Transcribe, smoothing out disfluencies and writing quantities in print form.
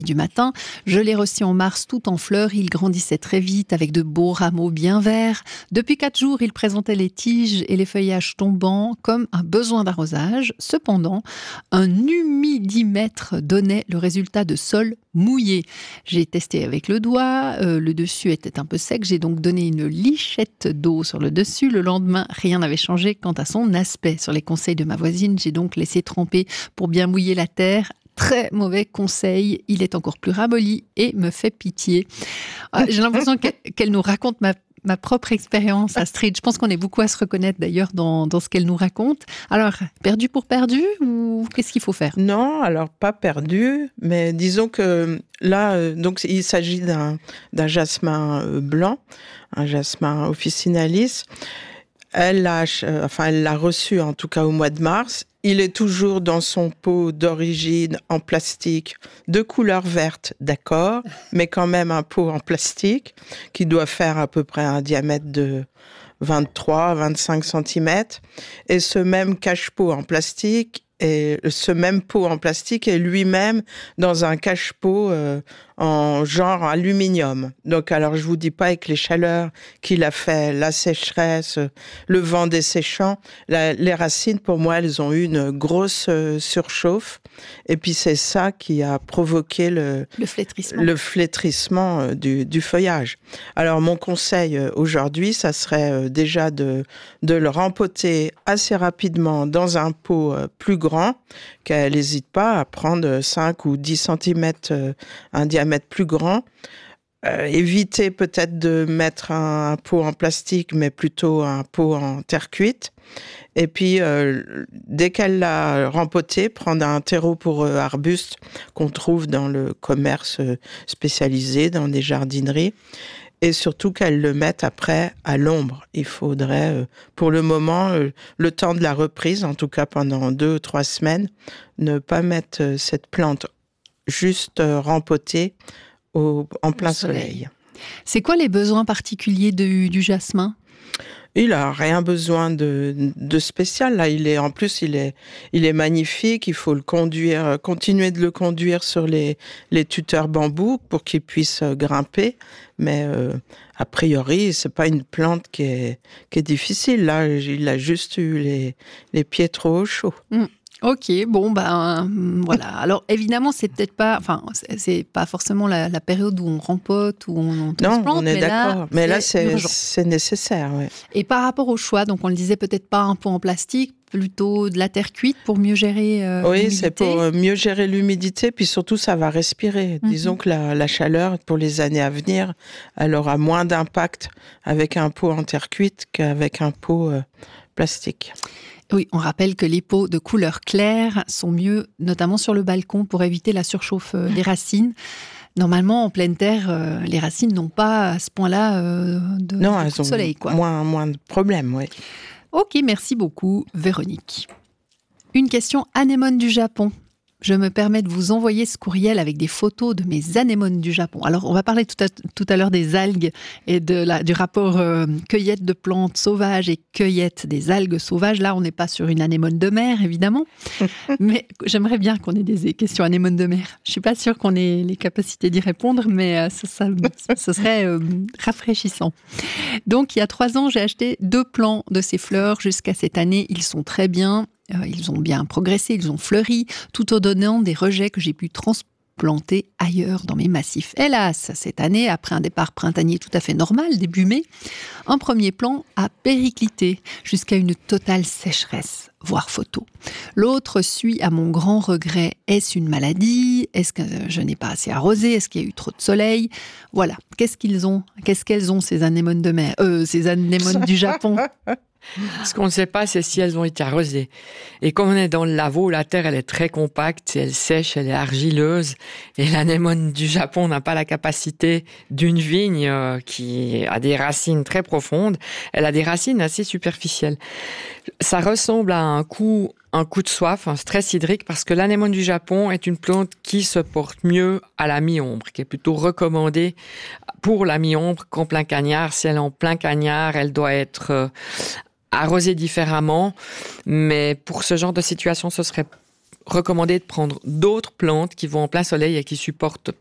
du matin. Je l'ai reçu en mars tout en fleurs. Il grandissait très vite avec de beaux rameaux bien verts. Depuis 4 jours, il présentait les tiges et les feuillages tombants comme un besoin d'arrosage. Cependant, un humidimètre donnait le résultat de sol mouillé. J'ai testé avec le doigt. Le dessus était un peu sec. J'ai donc donné une lichette d'eau sur le dessus. Le lendemain, rien n'avait changé quant à son aspect. Sur les conseils de ma voisine, j'ai donc laissé tremper pour bien mouiller la terre. Très mauvais conseil, il est encore plus ramolli et me fait pitié. J'ai l'impression qu'elle nous raconte ma propre expérience, Astrid. Je pense qu'on est beaucoup à se reconnaître d'ailleurs dans ce qu'elle nous raconte. Alors, perdu pour perdu ou qu'est-ce qu'il faut faire ? Non, alors pas perdu, mais disons que là, donc il s'agit d'un jasmin blanc, un jasmin officinalis. Elle l'a reçu en tout cas au mois de mars. Il est toujours dans son pot d'origine en plastique, de couleur verte, d'accord, mais quand même un pot en plastique qui doit faire à peu près un diamètre de 23-25 cm. Et ce même cache-pot en plastique est lui-même dans un cache-pot en genre aluminium. Donc, alors, je vous dis pas avec les chaleurs qu'il a fait, la sécheresse, le vent desséchant, les racines, pour moi, elles ont eu une grosse surchauffe. Et puis, c'est ça qui a provoqué le flétrissement du feuillage. Alors, mon conseil aujourd'hui, ça serait déjà de le rempoter assez rapidement dans un pot plus grand, qu'elle n'hésite pas à prendre 5 ou 10 cm, un diamètre plus grand. Éviter peut-être de mettre un pot en plastique, mais plutôt un pot en terre cuite. Et puis, dès qu'elle l'a rempoté, prendre un terreau pour arbuste qu'on trouve dans le commerce spécialisé, dans des jardineries. Et surtout qu'elle le mette après à l'ombre. Il faudrait, pour le moment, le temps de la reprise, en tout cas pendant 2 ou 3 semaines, ne pas mettre cette plante juste rempotée en plein soleil. C'est quoi les besoins particuliers du jasmin ? Il a rien besoin de spécial. Là, il est magnifique. Il faut continuer de le conduire sur les tuteurs bambou pour qu'il puisse grimper. Mais a priori, c'est pas une plante qui est difficile. Là, il a juste eu les pieds trop chauds. Ok, bon, voilà. Alors, évidemment, c'est pas forcément la période où on rempote, où on transplante. Non, on est d'accord. Mais là, c'est urgent. C'est nécessaire, ouais. Et par rapport au choix, donc on le disait, peut-être pas un pot en plastique, plutôt de la terre cuite pour mieux gérer l'humidité. Oui, c'est pour mieux gérer l'humidité, puis surtout, ça va respirer. Disons que la chaleur, pour les années à venir, elle aura moins d'impact avec un pot en terre cuite qu'avec un pot plastique. Oui, on rappelle que les pots de couleur claire sont mieux, notamment sur le balcon, pour éviter la surchauffe des racines. Normalement, en pleine terre, les racines n'ont pas à ce point-là de soleil. Non, elles ont moins de problèmes, oui. Ok, merci beaucoup, Véronique. Une question anémone du Japon. Je me permets de vous envoyer ce courriel avec des photos de mes anémones du Japon. Alors, on va parler tout à l'heure des algues et du rapport cueillette de plantes sauvages et cueillette des algues sauvages. Là, on n'est pas sur une anémone de mer, évidemment. Mais j'aimerais bien qu'on ait des questions anémones de mer. Je suis pas sûre qu'on ait les capacités d'y répondre, mais ce serait rafraîchissant. Donc, il y a 3 ans, j'ai acheté 2 plants de ces fleurs. Jusqu'à cette année, ils sont très bien. Ils ont bien progressé, ils ont fleuri, tout en donnant des rejets que j'ai pu transplanter ailleurs dans mes massifs. Hélas, cette année, après un départ printanier tout à fait normal, début mai, un premier plant a périclité jusqu'à une totale sécheresse, voire photo. L'autre suit à mon grand regret. Est-ce une maladie ? Est-ce que je n'ai pas assez arrosé ? Est-ce qu'il y a eu trop de soleil ? Voilà. Qu'est-ce qu'elles ont, ces anémones de mer, ces anémones du Japon ? Ce qu'on ne sait pas, c'est si elles ont été arrosées. Et comme on est dans le laveau, la terre, elle est très compacte, elle sèche, elle est argileuse. Et l'anémone du Japon n'a pas la capacité d'une vigne qui a des racines très profondes. Elle a des racines assez superficielles. Ça ressemble à un coup de soif, un stress hydrique, parce que l'anémone du Japon est une plante qui se porte mieux à la mi-ombre, qui est plutôt recommandée pour la mi-ombre qu'en plein cagnard. Si elle est en plein cagnard, elle doit être arrosée différemment. Mais pour ce genre de situation, ce serait recommander de prendre d'autres plantes qui vont en plein soleil et qui supportent